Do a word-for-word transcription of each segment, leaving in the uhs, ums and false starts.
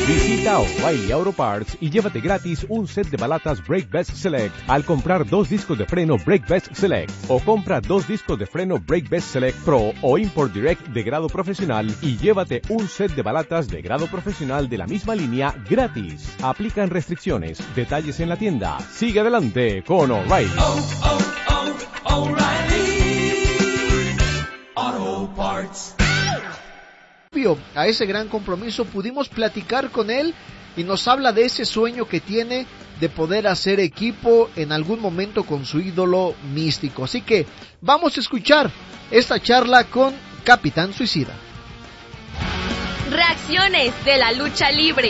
Visita O'Reilly Auto Parts y llévate gratis un set de balatas Brake Best Select al comprar dos discos de freno Brake Best Select, o compra dos discos de freno Brake Best Select Pro o Import Direct de grado profesional y llévate un set de balatas de grado profesional de la misma línea gratis. Aplican restricciones. Detalles en la tienda. Sigue adelante con O'Reilly. Oh, oh, oh, O'Reilly Auto Parts. A ese gran compromiso pudimos platicar con él y nos habla de ese sueño que tiene de poder hacer equipo en algún momento con su ídolo místico. Así que vamos a escuchar esta charla con Capitán Suicida. Reacciones de la lucha libre.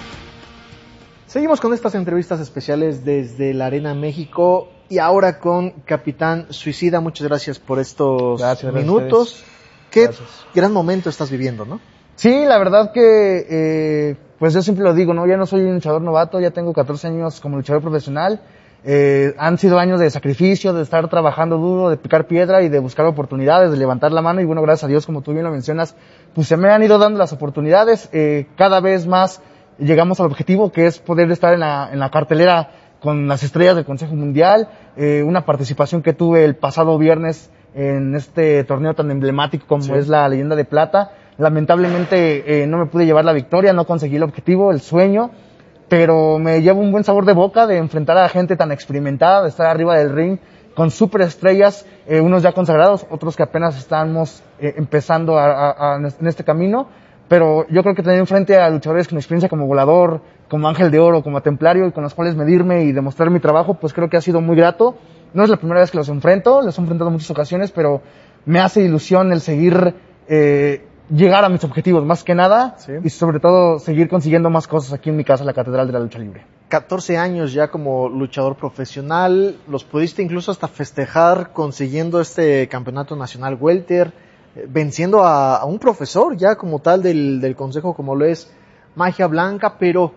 Seguimos con estas entrevistas especiales desde la Arena México y ahora con Capitán Suicida. Muchas gracias por estos gracias, minutos. Gracias. Qué Gracias. gran momento estás viviendo, ¿no? Sí, la verdad que, eh, pues yo siempre lo digo, ¿no? Ya no soy un luchador novato, ya tengo catorce años como luchador profesional. Eh, han sido años de sacrificio, de estar trabajando duro, de picar piedra y de buscar oportunidades, de levantar la mano. Y bueno, gracias a Dios, como tú bien lo mencionas, pues se me han ido dando las oportunidades. Eh, cada vez más llegamos al objetivo, que es poder estar en la, en la cartelera con las estrellas del Consejo Mundial. Eh, una participación que tuve el pasado viernes en este torneo tan emblemático como sí. es la Leyenda de Plata. Lamentablemente eh, no me pude llevar la victoria, no conseguí el objetivo, el sueño, pero me llevo un buen sabor de boca de enfrentar a gente tan experimentada, de estar arriba del ring con superestrellas, eh, unos ya consagrados, otros que apenas estamos eh, empezando a, a, a, en este camino, pero yo creo que tener enfrente a luchadores con experiencia como Volador, como Ángel de Oro, como Templario, y con los cuales medirme y demostrar mi trabajo, pues creo que ha sido muy grato. No es la primera vez que los enfrento, los he enfrentado en muchas ocasiones, pero me hace ilusión el seguir, eh, llegar a mis objetivos, más que nada, sí. y sobre todo seguir consiguiendo más cosas aquí en mi casa, la Catedral de la Lucha Libre. catorce años ya como luchador profesional, los pudiste incluso hasta festejar consiguiendo este campeonato nacional welter, eh, venciendo a, a un profesor ya como tal del, del consejo, como lo es Magia Blanca, pero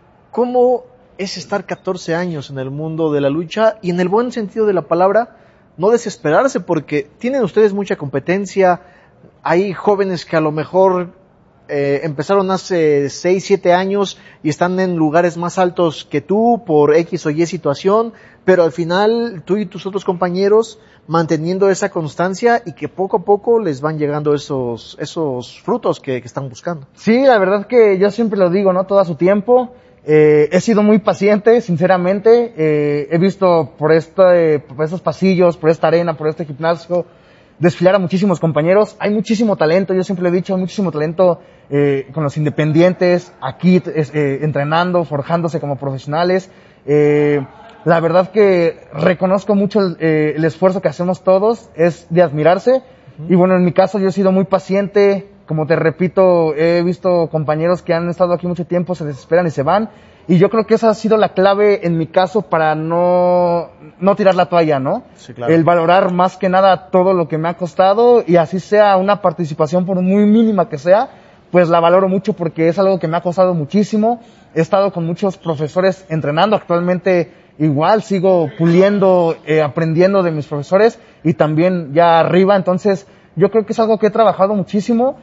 ¿cómo es estar catorce años en el mundo de la lucha y en el buen sentido de la palabra, no desesperarse porque tienen ustedes mucha competencia? Hay jóvenes que a lo mejor eh, empezaron hace seis, siete años y están en lugares más altos que tú por X o Y situación, pero al final tú y tus otros compañeros manteniendo esa constancia y que poco a poco les van llegando esos, esos frutos que, que están buscando. Sí, la verdad que yo siempre lo digo, ¿no? Todo a su tiempo. Eh, he sido muy paciente, sinceramente. Eh, he visto por, este, por estos pasillos, por esta arena, por este gimnasio, desfilar a muchísimos compañeros. Hay muchísimo talento, yo siempre lo he dicho, hay muchísimo talento eh, con los independientes, aquí eh, entrenando, forjándose como profesionales. Eh, la verdad que reconozco mucho el, eh, el esfuerzo que hacemos todos, es de admirarse. Uh-huh. Y bueno, en mi caso yo he sido muy paciente. Como te repito, he visto compañeros que han estado aquí mucho tiempo, se desesperan y se van. Y yo creo que esa ha sido la clave en mi caso para no, no tirar la toalla, ¿no? Sí, claro. El valorar más que nada todo lo que me ha costado y así sea una participación por muy mínima que sea, pues la valoro mucho porque es algo que me ha costado muchísimo. He estado con muchos profesores entrenando, actualmente igual sigo puliendo, eh, aprendiendo de mis profesores y también ya arriba, entonces yo creo que es algo que he trabajado muchísimo.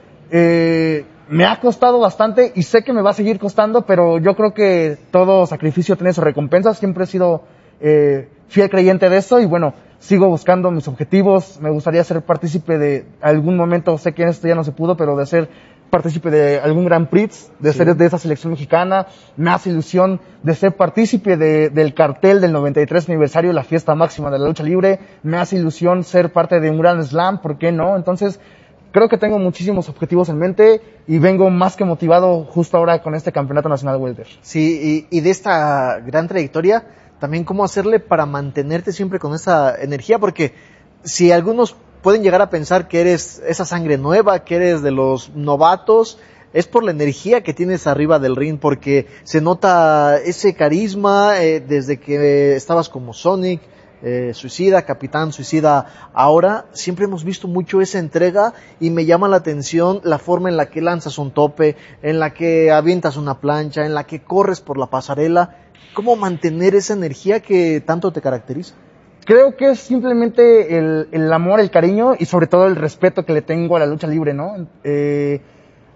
Eh, me ha costado bastante y sé que me va a seguir costando, pero yo creo que todo sacrificio tiene su recompensa. Siempre he sido eh, fiel creyente de eso y bueno, sigo buscando mis objetivos. Me gustaría ser partícipe de algún momento, sé que esto ya no se pudo, pero de ser partícipe de algún Grand Prix, de sí. ser de esa selección mexicana. Me hace ilusión de ser partícipe de, del cartel del noventa y tres aniversario de la fiesta máxima de la lucha libre. Me hace ilusión ser parte de un Grand Slam, ¿por qué no? Entonces, creo que tengo muchísimos objetivos en mente y vengo más que motivado justo ahora con este Campeonato Nacional Welter. Sí, y, y de esta gran trayectoria, también cómo hacerle para mantenerte siempre con esa energía, porque si algunos pueden llegar a pensar que eres esa sangre nueva, que eres de los novatos, es por la energía que tienes arriba del ring, porque se nota ese carisma eh, desde que estabas como Sonic, Eh, Suicida, Capitán Suicida. Ahora siempre hemos visto mucho esa entrega y me llama la atención la forma en la que lanzas un tope, en la que avientas una plancha, en la que corres por la pasarela. ¿Cómo mantener esa energía que tanto te caracteriza? Creo que es simplemente el, el amor, el cariño y sobre todo el respeto que le tengo a la lucha libre, ¿no? Eh,